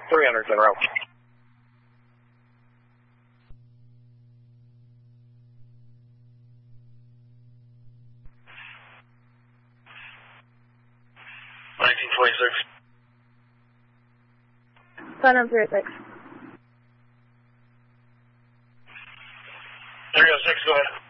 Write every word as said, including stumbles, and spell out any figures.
three hundred in row. nineteen twenty-six. Five nine three six. three oh six, go ahead.